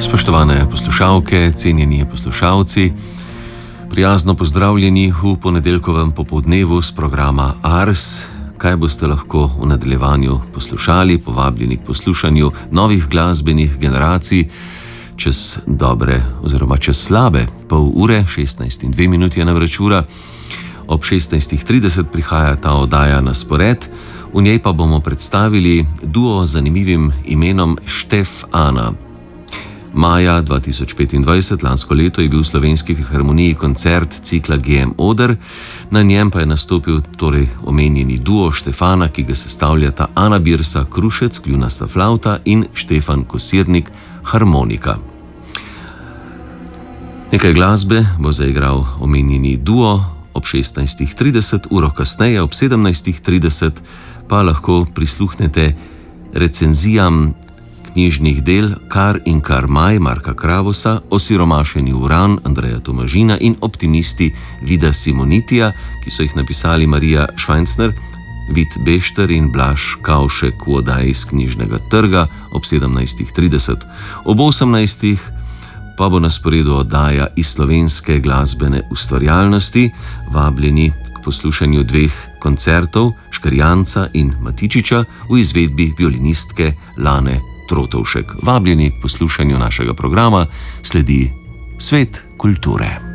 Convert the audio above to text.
Spoštovane poslušalke, cenjeni poslušalci, prijazno pozdravljeni v ponedeljkovem popoldnevu z programa Ars. Kaj boste lahko v nadaljevanju poslušali, povabljeni k poslušanju novih glasbenih generacij čez dobre oziroma čez slabe pol ure, 16:02 je namreč ura. Ob 16:30 prihaja ta oddaja na spored, v njej pa bomo predstavili duo z zanimivim imenom Štef Ana. Maja 2025, lansko leto, je bil v Slovenski filharmoniji koncert cikla GM Oder, na njem pa je nastopil torej omenjeni duo Štefana, ki ga sestavljata Ana Birsa Krušec, kljunasta flavta, in Štefan Kosirnik, harmonika. Nekaj glasbe bo zaigral omenjeni duo, ob 16:30, uro kasneje, ob 17:30, pa lahko prisluhnete recenzijam knjižnih del Kar in kar maj Marka Kravosa, Osiromašeni uran Andreja Tomažina in Optimisti Vida Simonitija, ki so jih napisali Marija Švajncner, Vid Bešter in Blaž Kavšek v oddaji iz Knjižnega trga ob 17:30. Ob 18:00 pa bo na sporedu oddaja iz slovenske glasbene ustvarjalnosti, vabljeni k poslušanju dveh koncertov Škrjanca in Matičiča v izvedbi violinistke Lane Trotovšek. Vabljeni k poslušanju našega programa, sledi Svet kulture.